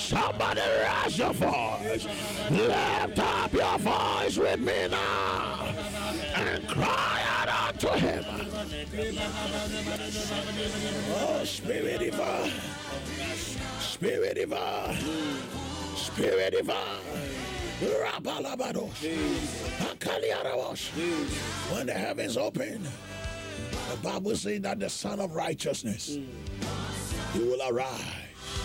Somebody raise your voice. Lift up your voice with me now and cry out unto him. Oh, Spirit divine, Spirit divine, Spirit divine. When the heavens open, the Bible says that the Son of Righteousness, he will arise.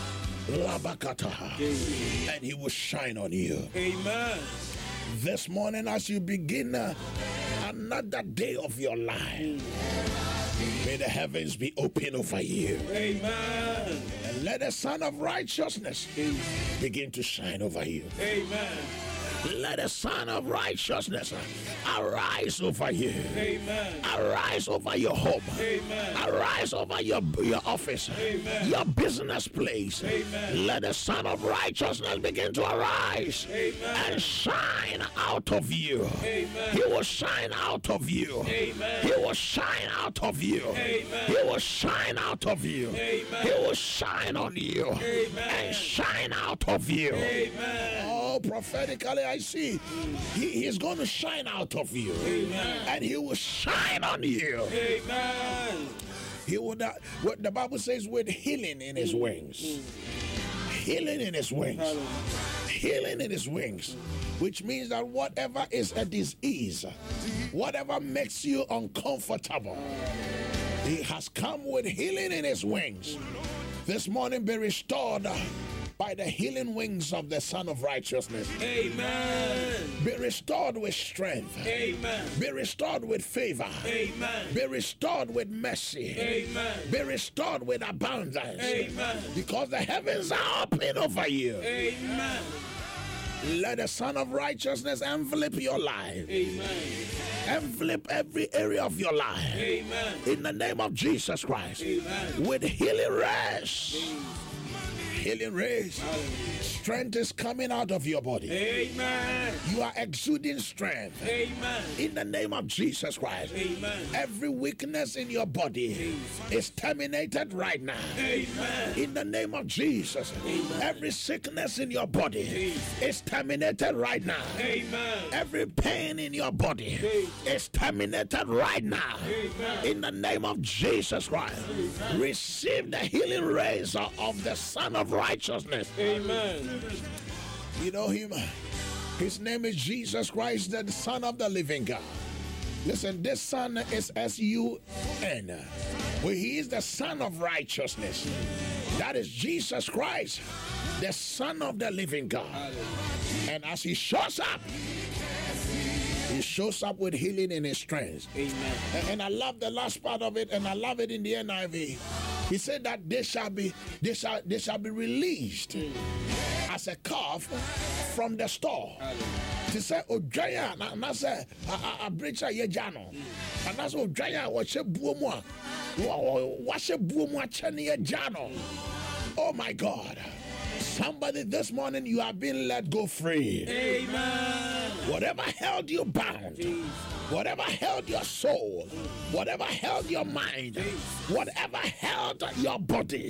And he will shine on you. Amen. This morning, as you begin another day of your life, may the heavens be open over you. Amen. And let the Son of Righteousness begin to shine over you. Amen. Let the Son of Righteousness arise over you. Amen. Arise over your home. Amen. Arise over your office. Amen. Your business place. Amen. Let the Son of Righteousness begin to arise. Amen. And shine out of you. Amen. He will shine out of you. Amen. He will shine out of you. Amen. He will shine out of you. Amen. He will shine on you. Amen. And shine out of you. Amen. Oh, prophetically, I see he is going to shine out of you. Amen. And he will shine on you. Amen. He will not, what the Bible says, with healing in his wings. Healing in his wings. Healing in his wings. Which means that whatever is a disease, whatever makes you uncomfortable, he has come with healing in his wings. This morning be restored by the healing wings of the Son of Righteousness. Amen. Be restored with strength. Amen. Be restored with favor. Amen. Be restored with mercy. Amen. Be restored with abundance. Amen. Because the heavens are open over you. Amen. Let the Son of Righteousness envelop your life. Amen. Envelop every area of your life. Amen. In the name of Jesus Christ. Amen. With healing rest. Healing rays. Strength is coming out of your body. Amen. You are exuding strength. Amen. In the name of Jesus Christ. Amen. Every weakness in your body is terminated right now. Amen. In the name of Jesus. Amen. Every sickness in your body is terminated right now. Amen. Every pain in your body is terminated right now. Amen. In the name of Jesus Christ. Receive the healing rays of the Son of Righteousness. Amen. You know him. His name is Jesus Christ, the Son of the living God. Listen, this Son is S-U-N. Well, he is the Son of Righteousness. That is Jesus Christ, the Son of the living God. And as he shows up with healing in his strength. Amen. And I love the last part of it, and I love it in the NIV. He said that they shall be released as a calf from the store. He said, "Ojaya na say a breacher yejano." And that's Ojaya wa she buomwa. Wa she buomwa chani yejano. Oh my God. Somebody this morning, you have been let go free. Amen. Whatever held you bound, whatever held your soul, whatever held your mind, whatever held your body,